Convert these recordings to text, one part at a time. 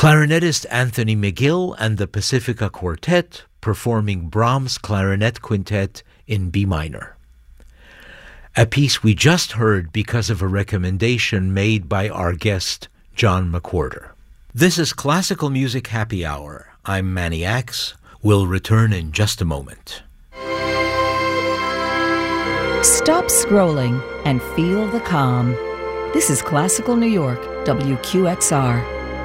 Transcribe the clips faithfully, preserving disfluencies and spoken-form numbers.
Clarinetist Anthony McGill and the Pacifica Quartet performing Brahms' Clarinet Quintet in B minor. A piece we just heard because of a recommendation made by our guest, John McWhorter. This is Classical Music Happy Hour. I'm Manny Axe. We'll return in just a moment. Stop scrolling and feel the calm. This is Classical New York, W Q X R.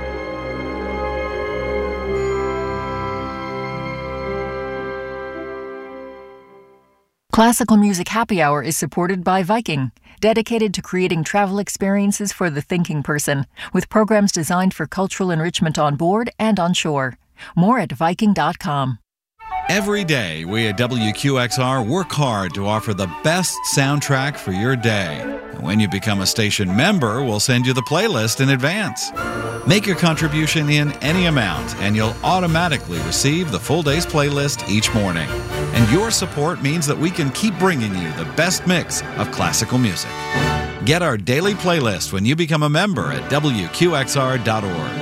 Classical Music Happy Hour is supported by Viking, dedicated to creating travel experiences for the thinking person, with programs designed for cultural enrichment on board and on shore. More at Viking dot com. Every day, we at W Q X R work hard to offer the best soundtrack for your day. And when you become a station member, we'll send you the playlist in advance. Make your contribution in any amount, and you'll automatically receive the full day's playlist each morning. And your support means that we can keep bringing you the best mix of classical music. Get our daily playlist when you become a member at W Q X R dot org.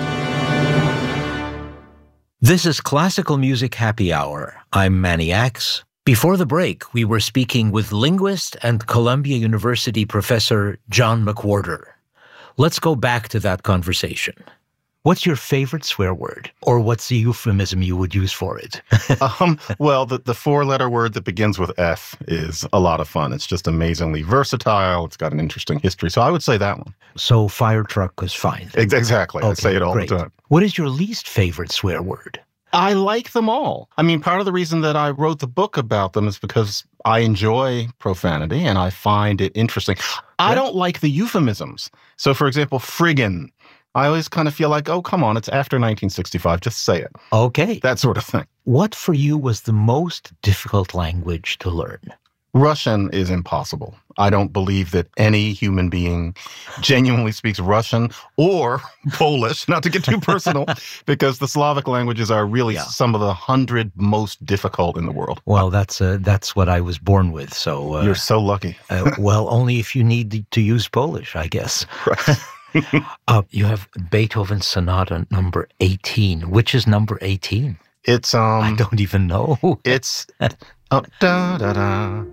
This is Classical Music Happy Hour. I'm Manny Axe. Before the break, we were speaking with linguist and Columbia University professor John McWhorter. Let's go back to that conversation. What's your favorite swear word? Or what's the euphemism you would use for it? um, well, the, the four-letter word that begins with F is a lot of fun. It's just amazingly versatile. It's got an interesting history. So I would say that one. So fire truck is fine. Exactly. Okay, I say it all great. the time. What is your least favorite swear word? I like them all. I mean, part of the reason that I wrote the book about them is because I enjoy profanity and I find it interesting. I Yeah. don't like the euphemisms. So, for example, friggin'. I always kind of feel like, oh, come on, it's after nineteen sixty-five. Just say it. Okay. That sort of thing. What for you was the most difficult language to learn? Russian is impossible. I don't believe that any human being genuinely speaks Russian or Polish, not to get too personal, because the Slavic languages are really Yeah. some of the hundred most difficult in the world. Well, that's uh, that's what I was born with. So uh, You're so lucky. uh, well, only if you need to use Polish, I guess. Right. Uh, you have Beethoven Sonata number eighteen. Which is number eighteen? It's, um... I don't even know. It's... Oh, da, da, da.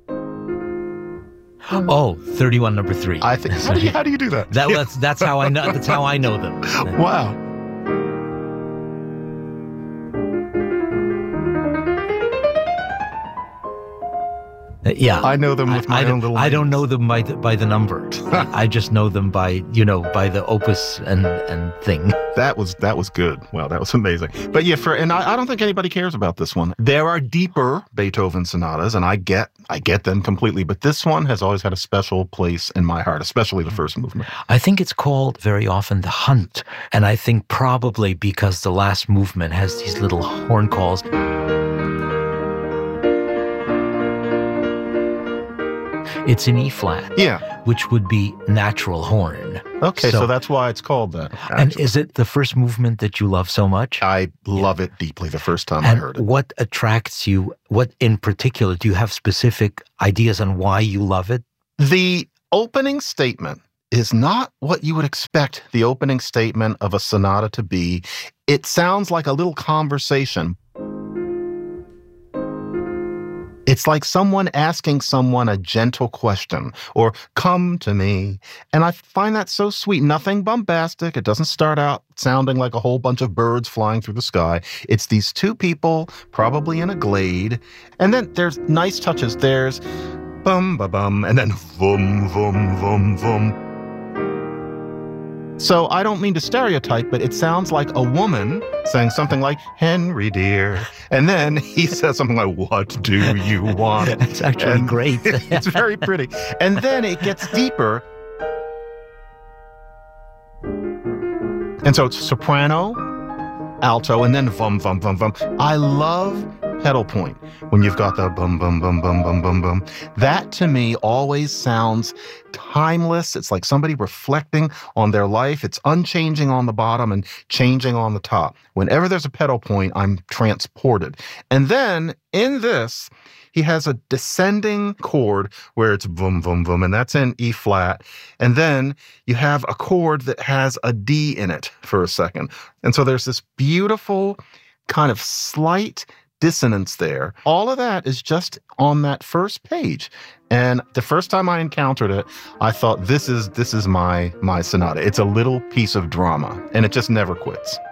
Oh, thirty-one number three. I think... How do you, how do you do that? That, that's, that's how I know. That's how I know them. Wow. Uh, yeah, I know them with my I, I own don't, little I don't names. know them by the, by the number. I, I just know them by you know by the opus and and thing. That was that was good. Wow, that was amazing. But yeah, for and I, I don't think anybody cares about this one. There are deeper Beethoven sonatas, and I get I get them completely. But this one has always had a special place in my heart, especially the first movement. I think it's called very often the Hunt, and I think probably because the last movement has these little horn calls. It's in E flat, Yeah. which would be natural horn. Okay, so, So- that's why it's called that. And actually. is it the first movement that you love so much? I love it deeply the first time I And heard it. what attracts you? What in particular? Do you have specific ideas on why you love it? The opening statement is not what you would expect the opening statement of a sonata to be. It sounds like a little conversation. It's like someone asking someone a gentle question, or come to me. And I find that so sweet. Nothing bombastic. It doesn't start out sounding like a whole bunch of birds flying through the sky. It's these two people, probably in a glade. And then there's nice touches. There's bum, ba, bum, and then vum, vum, vum, vum. So I don't mean to stereotype, but it sounds like a woman saying something like, Henry dear. And then he says something like, what do you want? It's actually And great. It's very pretty. And then it gets deeper. And so it's soprano, alto, and then vum, vum, vum, vum. I love pedal point when you've got the bum, bum, bum, bum, bum, bum, bum. That to me always sounds timeless. It's like somebody reflecting on their life. It's unchanging on the bottom and changing on the top. Whenever there's a pedal point, I'm transported. And then in this, he has a descending chord where it's boom, boom, boom, and that's in E flat. And then you have a chord that has a D in it for a second. And so there's this beautiful kind of slight dissonance there. All of that is just on that first page. And the first time I encountered it, I thought, this is this is my my sonata. It's a little piece of drama, and it just never quits.